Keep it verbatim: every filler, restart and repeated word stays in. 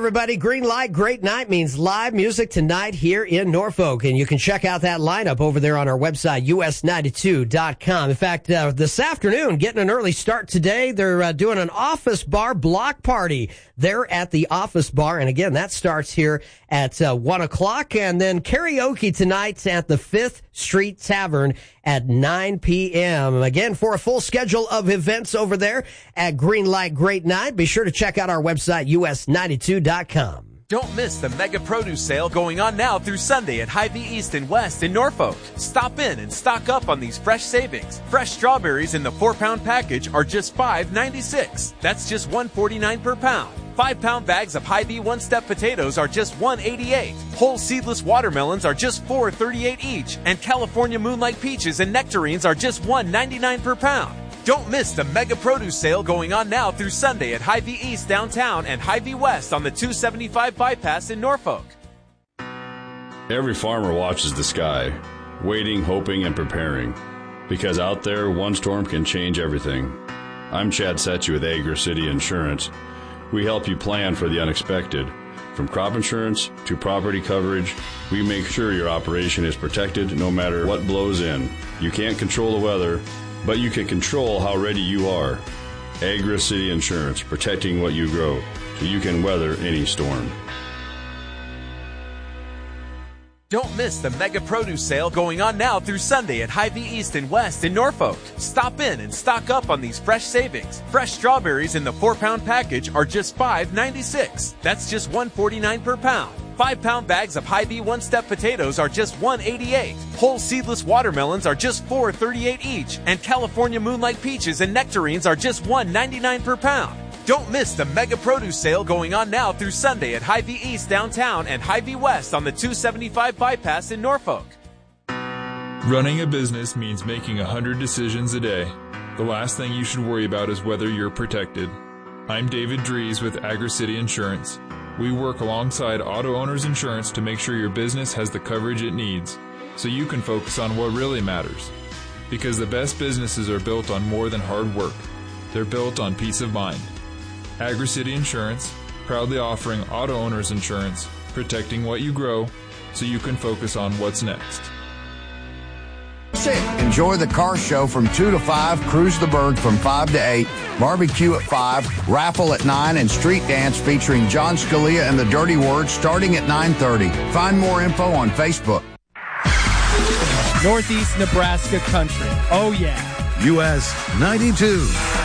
everybody. Green light, great night means live music tonight here in Norfolk. And you can check out that lineup over there on our website, U S ninety-two dot com. In fact, uh, this afternoon, getting an early start today, they're uh, doing an Office Bar block party there at the Office Bar. And again, that starts here at uh, one o'clock. And then karaoke tonight at the Fifth Street Tavern at nine p.m. Again, for a full schedule of events over there at Green Light Great Night, be sure to check out our website, U S ninety-two dot com. Don't miss the mega produce sale going on now through Sunday at Hy-Vee East and West in Norfolk. Stop in and stock up on these fresh savings. Fresh strawberries in the four-pound package are just five ninety-six. That's just one forty-nine per pound. Five-pound bags of Hy-Vee one-step potatoes are just one eighty-eight. Whole seedless watermelons are just four thirty-eight each. And California Moonlight peaches and nectarines are just one ninety-nine per pound. Don't miss the mega produce sale going on now through Sunday at Hy-Vee East downtown and Hy-Vee West on the two seventy-five bypass in Norfolk. Every farmer watches the sky, waiting, hoping, and preparing. Because out there, one storm can change everything. I'm Chad Setchy with Agri City Insurance. We help you plan for the unexpected. From crop insurance to property coverage, we make sure your operation is protected no matter what blows in. You can't control the weather, but you can control how ready you are. Agri City Insurance, protecting what you grow, so you can weather any storm. Don't miss the mega produce sale going on now through Sunday at Hy-Vee East and West in Norfolk. Stop in and stock up on these fresh savings. Fresh strawberries in the four-pound package are just five ninety-six. That's just one forty-nine per pound. Five-pound bags of Hy-Vee one-step potatoes are just one eighty-eight. Whole seedless watermelons are just four thirty-eight each. And California Moonlight peaches and nectarines are just one ninety-nine per pound. Don't miss the mega produce sale going on now through Sunday at Hy-Vee East downtown and Hy-Vee West on the two seventy-five bypass in Norfolk. Running a business means making one hundred decisions a day. The last thing you should worry about is whether you're protected. I'm David Dries with Agri City Insurance. We work alongside Auto Owners Insurance to make sure your business has the coverage it needs, so you can focus on what really matters. Because the best businesses are built on more than hard work. They're built on peace of mind. Agri City Insurance, proudly offering Auto Owners Insurance, protecting what you grow, so you can focus on what's next. Enjoy the car show from two to five, Cruise the Berg from five to eight, barbecue at five, raffle at nine, and street dance featuring John Scalia and the Dirty Word starting at nine thirty. Find more info on Facebook. Northeast Nebraska country. Oh, yeah. U S ninety-two.